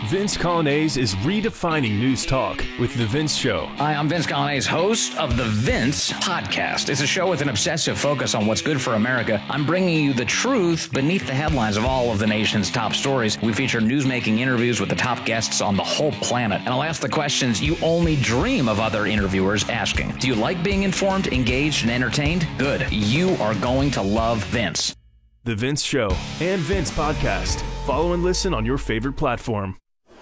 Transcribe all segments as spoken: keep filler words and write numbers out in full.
Vince Coglianese is redefining news talk with The Vince Show. Hi, I'm Vince Coglianese, host of The Vince Podcast. It's a show with an obsessive focus on what's good for America. I'm bringing you the truth beneath the headlines of all of the nation's top stories. We feature news-making interviews with the top guests on the whole planet. And I'll ask the questions you only dream of other interviewers asking. Do you like being informed, engaged, and entertained? Good. You are going to love Vince. The Vince Show and Vince Podcast. Follow and listen on your favorite platform.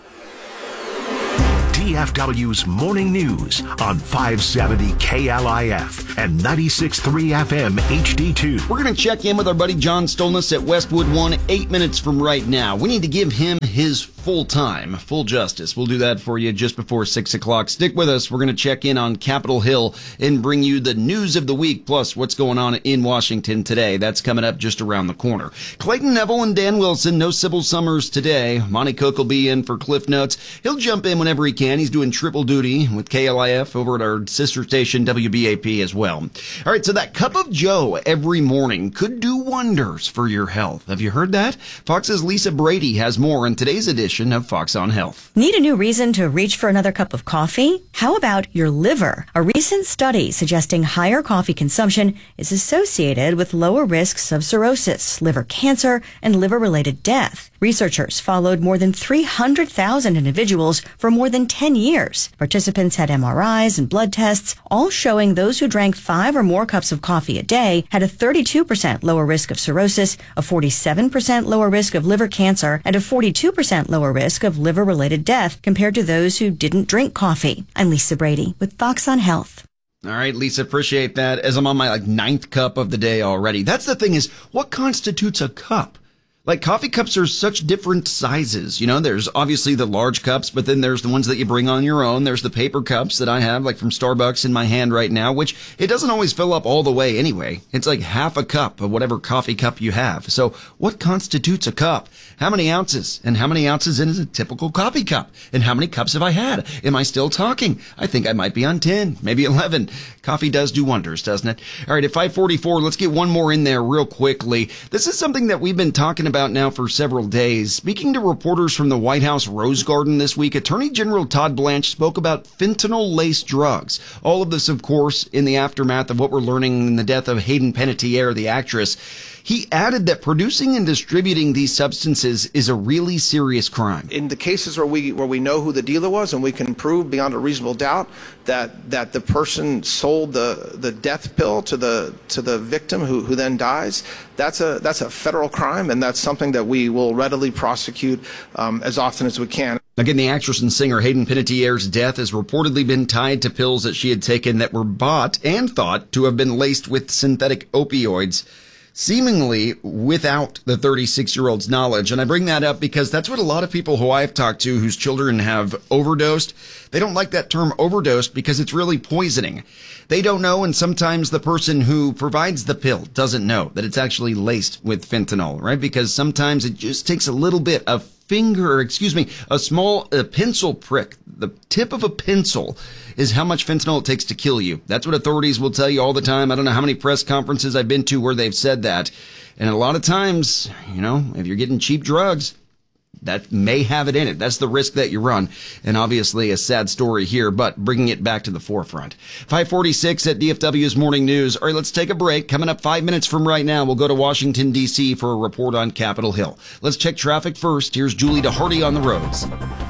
D F W's Morning News on five seventy K L I F and ninety-six point three F M H D two. We're going to check in with our buddy John Stolnis at Westwood One eight minutes from right now. We need to give him his full time, full justice. We'll do that for you just before six o'clock. Stick with us. We're going to check in on Capitol Hill and bring you the news of the week, plus what's going on in Washington today. That's coming up just around the corner. Clayton Neville and Dan Wilson, no Sybil Summers today. Monty Cook will be in for Cliff Notes. He'll jump in whenever he can. He's doing triple duty with K L I F over at our sister station W B A P as well. All right, so that cup of joe every morning could do wonders for your health. Have you heard that? Fox's Lisa Brady has more in today's edition of Fox on Health. Need a new reason to reach for another cup of coffee? How about your liver? A recent study suggesting higher coffee consumption is associated with lower risks of cirrhosis, liver cancer, and liver-related death. Researchers followed more than three hundred thousand individuals for more than ten years. Participants had M R Is and blood tests, all showing those who drank five or more cups of coffee a day had a thirty-two percent lower risk of cirrhosis, a forty-seven percent lower risk of liver cancer, and a forty-two percent lower risk of liver-related death compared to those who didn't drink coffee. I'm Lisa Brady with Fox on Health. All right, Lisa, appreciate that. As I'm on my like ninth cup of the day already. That's the thing is, what constitutes a cup? Like, coffee cups are such different sizes. You know, there's obviously the large cups, but then there's the ones that you bring on your own. There's the paper cups that I have, like from Starbucks in my hand right now, which it doesn't always fill up all the way anyway. It's like half a cup of whatever coffee cup you have. So what constitutes a cup? How many ounces? And how many ounces in is a typical coffee cup? And how many cups have I had? Am I still talking? I think I might be on ten, maybe eleven. Coffee does do wonders, doesn't it? All right, at five forty-four, let's get one more in there real quickly. This is something that we've been talking about now for several days. Speaking to reporters from the White House Rose Garden this week, Attorney General Todd Blanche spoke about fentanyl-laced drugs. All of this, of course, in the aftermath of what we're learning in the death of Hayden Panettiere, the actress. He added that producing and distributing these substances is a really serious crime. In the cases where we where we know who the dealer was and we can prove beyond a reasonable doubt that that the person sold the, the death pill to the to the victim who, who then dies, that's a that's a federal crime, and that's something that we will readily prosecute um, as often as we can. Again, the actress and singer Hayden Panettiere's death has reportedly been tied to pills that she had taken that were bought and thought to have been laced with synthetic opioids, seemingly without the thirty-six-year-old's knowledge. And I bring that up because that's what a lot of people who I've talked to whose children have overdosed, they don't like that term overdosed because it's really poisoning. They don't know, and sometimes the person who provides the pill doesn't know that it's actually laced with fentanyl, right? Because sometimes it just takes a little bit of finger, or excuse me, a small a pencil prick. The tip of a pencil is how much fentanyl it takes to kill you. That's what authorities will tell you all the time. I don't know how many press conferences I've been to where they've said that. And a lot of times, you know, if you're getting cheap drugs, that may have it in it. That's the risk that you run. And obviously a sad story here, but bringing it back to the forefront. five forty-six at D F W's Morning News. All right, let's take a break. Coming up five minutes from right now, we'll go to Washington, D C for a report on Capitol Hill. Let's check traffic first. Here's Julie DeHardy on the roads.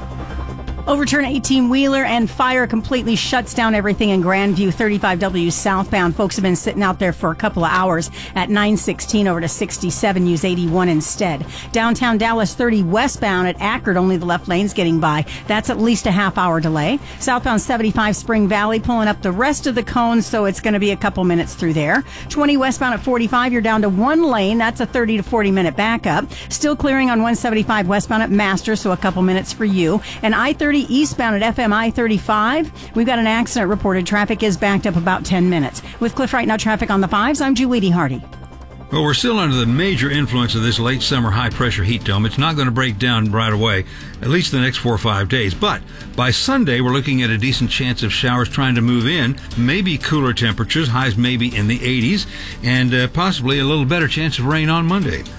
Overturn eighteen-wheeler and fire completely shuts down everything in Grandview. thirty-five W southbound. Folks have been sitting out there for a couple of hours at nine sixteen over to sixty-seven. Use eighty-one instead. Downtown Dallas thirty westbound at Ackerd. Only the left lane's getting by. That's at least a half hour delay. Southbound seventy-five Spring Valley pulling up the rest of the cones, so it's going to be a couple minutes through there. twenty westbound at forty-five. You're down to one lane. That's a thirty to forty minute backup. Still clearing on one seventy-five westbound at Master, so a couple minutes for you. And I thirty eastbound at F M I thirty-five. We've got an accident reported. Traffic is backed up about ten minutes. With Cliff Right Now traffic on the fives, I'm Julie DeHardy. Well, we're still under the major influence of this late summer high-pressure heat dome. It's not going to break down right away, at least the next four or five days. But by Sunday, we're looking at a decent chance of showers trying to move in, maybe cooler temperatures, highs maybe in the eighties, and uh, possibly a little better chance of rain on Monday.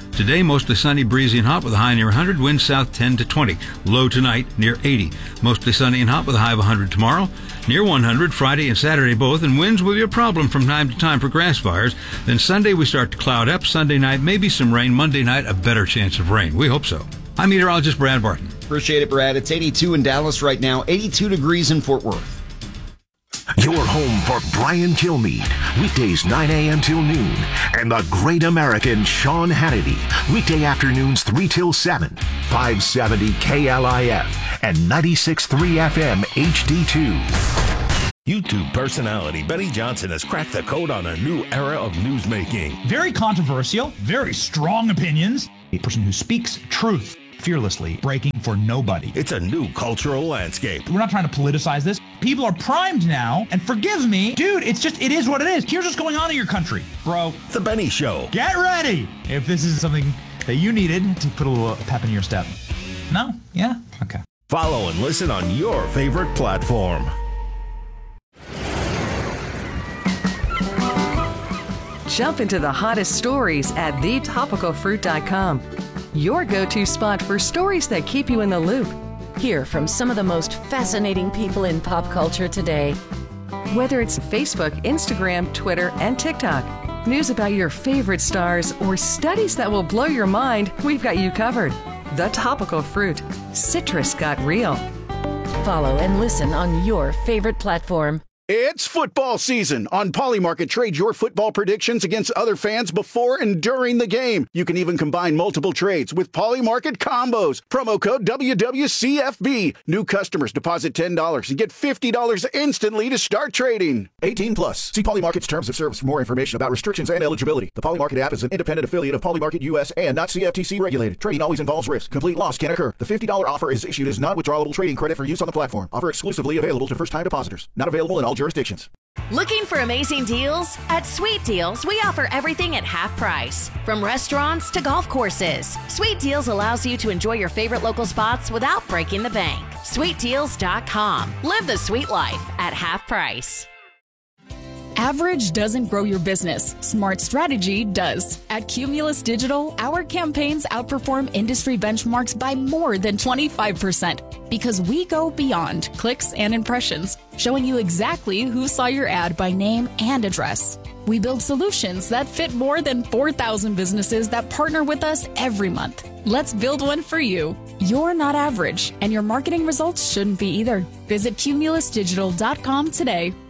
Today, mostly sunny, breezy, and hot with a high near one hundred, winds south ten to twenty. Low tonight near eighty. Mostly sunny and hot with a high of one hundred tomorrow. Near one hundred Friday and Saturday both, and winds will be a problem from time to time for grass fires. Then Sunday we start to cloud up. Sunday night, maybe some rain. Monday night, a better chance of rain. We hope so. I'm meteorologist Brad Barton. Appreciate it, Brad. It's eighty-two in Dallas right now, eighty-two degrees in Fort Worth. Your home for Brian Kilmeade, weekdays nine a.m. till noon, and the great American Sean Hannity, weekday afternoons three till seven, five seventy K L I F and ninety-six point three F M H D two. YouTube personality Benny Johnson has cracked the code on a new era of newsmaking. Very controversial, very strong opinions. A person who speaks truth fearlessly, breaking for nobody. It's a new cultural landscape. We're not trying to politicize this. People are primed now, and forgive me, dude, it's just, it is what it is. Here's what's going on in your country, bro. The Benny Show. Get ready if this is something that you needed to put a little pep in your step. No? Yeah? Okay. Follow and listen on your favorite platform. Jump into the hottest stories at the topical fruit dot com. Your go-to spot for stories that keep you in the loop. Hear from some of the most fascinating people in pop culture today. Whether it's Facebook, Instagram, Twitter, and TikTok, news about your favorite stars, or studies that will blow your mind, we've got you covered. The Topical Fruit. Citrus got real. Follow and listen on your favorite platform. It's football season. On Polymarket, trade your football predictions against other fans before and during the game. You can even combine multiple trades with Polymarket combos. Promo code W W C F B. New customers deposit ten dollars and get fifty dollars instantly to start trading. eighteen plus. See Polymarket's terms of service for more information about restrictions and eligibility. The Polymarket app is an independent affiliate of Polymarket U S and not C F T C regulated. Trading always involves risk. Complete loss can occur. The fifty dollars offer is issued as non-withdrawable trading credit for use on the platform. Offer exclusively available to first-time depositors. Not available in all jurisdictions. Looking for amazing deals? At Sweet Deals, we offer everything at half price. From restaurants to golf courses, Sweet Deals allows you to enjoy your favorite local spots without breaking the bank. sweet deals dot com. Live the sweet life at half price. Average doesn't grow your business. Smart strategy does. At Cumulus Digital, our campaigns outperform industry benchmarks by more than twenty-five percent because we go beyond clicks and impressions, showing you exactly who saw your ad by name and address. We build solutions that fit more than four thousand businesses that partner with us every month. Let's build one for you. You're not average, and your marketing results shouldn't be either. Visit cumulus digital dot com today.